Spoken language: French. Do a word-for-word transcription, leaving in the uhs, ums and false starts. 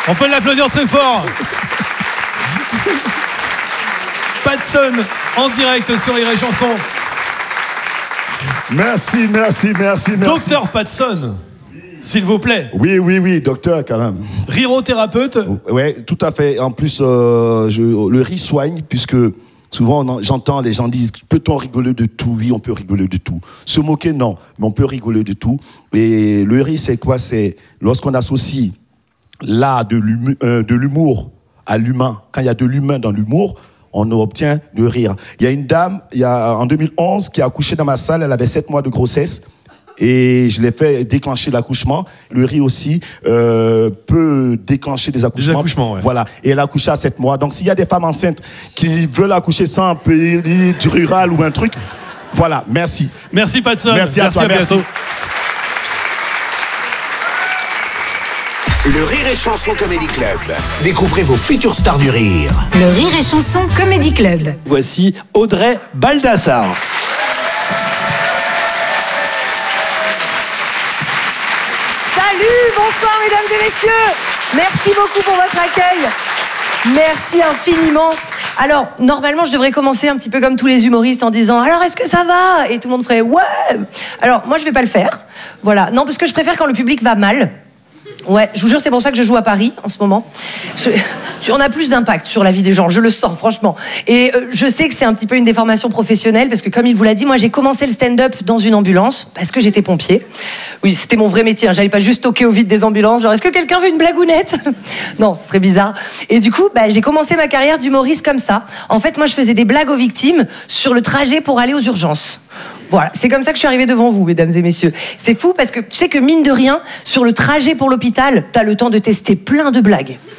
On peut l'applaudir très fort. Patson, en direct sur Rire et Chanson. Merci, merci, merci, merci. Docteur Patson, s'il vous plaît. Oui, oui, oui, docteur, quand même. Rirothérapeute. Oui, tout à fait. En plus, euh, je, le rire soigne, puisque souvent on, j'entends les gens disent « Peut-on rigoler de tout ?» Oui, on peut rigoler de tout. Se moquer, non, mais on peut rigoler de tout. Et le rire, c'est quoi? C'est lorsqu'on associe l'art de l'humour, euh, de l'humour à l'humain. Quand il y a de l'humain dans l'humour, on obtient le rire. Il y a une dame, il y a, en deux mille onze, qui a accouché dans ma salle. Elle avait sept mois de grossesse. Et je l'ai fait déclencher l'accouchement. Le rire aussi euh, peut déclencher des accouchements. Des accouchements, ouais. Voilà. Et elle a accouché à sept mois. Donc, s'il y a des femmes enceintes qui veulent accoucher sans un pays du rural ou un truc, voilà. Merci. Merci, Patson. Merci à merci toi. À merci. bientôt. Le Rire et Chanson Comedy Club. Découvrez vos futures stars du rire. Le Rire et Chanson Comedy Club. Voici Audrey Baldassar. Salut, bonsoir mesdames et messieurs. Merci beaucoup pour votre accueil. Merci infiniment. Alors, normalement, je devrais commencer un petit peu comme tous les humoristes en disant « Alors, est-ce que ça va ?» Et tout le monde ferait « Ouais !» Alors, moi, je vais pas le faire. Voilà. Non, parce que je préfère quand le public va mal. Ouais, je vous jure, c'est pour ça que je joue à Paris en ce moment. Je, on a plus d'impact sur la vie des gens, je le sens, franchement. Et euh, je sais que c'est un petit peu une déformation professionnelle, parce que comme il vous l'a dit, moi j'ai commencé le stand-up dans une ambulance, parce que j'étais pompier. Oui, c'était mon vrai métier, hein. J'allais pas juste toquer au vide des ambulances, genre est-ce que quelqu'un veut une blagounette? Non, ce serait bizarre. Et du coup, bah, j'ai commencé ma carrière d'humoriste comme ça. En fait, moi je faisais des blagues aux victimes sur le trajet pour aller aux urgences. Voilà, c'est comme ça que je suis arrivée devant vous, mesdames et messieurs. C'est fou parce que tu sais que mine de rien, sur le trajet pour l'hôpital, t'as le temps de tester plein de blagues.